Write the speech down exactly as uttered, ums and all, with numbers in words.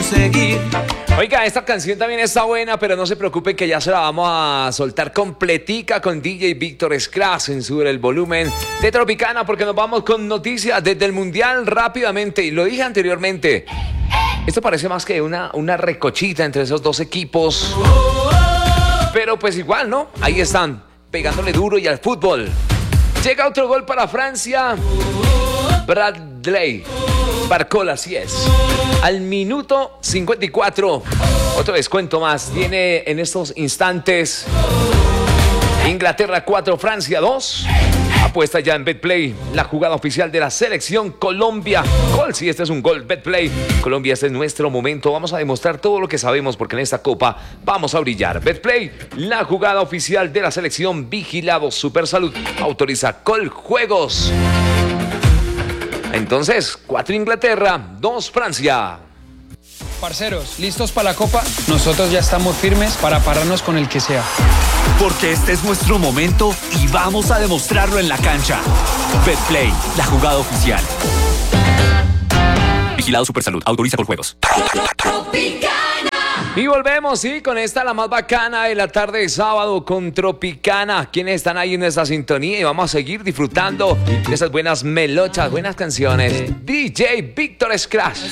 conseguir. Oiga, esta canción también está buena, pero no se preocupen que ya se la vamos a soltar completica con D J Víctor Scratch en Sube el Volumen de Tropicana, porque nos vamos con noticias desde el Mundial rápidamente. Y lo dije anteriormente, esto parece más que una, una recochita entre esos dos equipos. Pero pues igual, ¿no? Ahí están, pegándole duro y al fútbol. Llega otro gol para Francia. Bradley Barcola, así es. Al minuto cincuenta y cuatro. Otro descuento más. Tiene en estos instantes Inglaterra cuatro, Francia dos. Apuesta ya en Betplay, la jugada oficial de la selección Colombia. Gol, si este es un gol, Betplay. Colombia, este es nuestro momento. Vamos a demostrar todo lo que sabemos porque en esta copa vamos a brillar. Betplay, la jugada oficial de la selección. Vigilado Supersalud. Autoriza Coljuegos. Entonces, cuatro Inglaterra, dos Francia. Parceros, ¿listos para la Copa? Nosotros ya estamos firmes para pararnos con el que sea. Porque este es nuestro momento y vamos a demostrarlo en la cancha. Betplay, la jugada oficial. Vigilado Supersalud. Autoriza Coljuegos. Y volvemos, sí, con esta la más bacana de la tarde de sábado con Tropicana. ¿Quiénes están ahí en esta sintonía? Y vamos a seguir disfrutando de esas buenas melochas, buenas canciones. D J Víctor Scratch.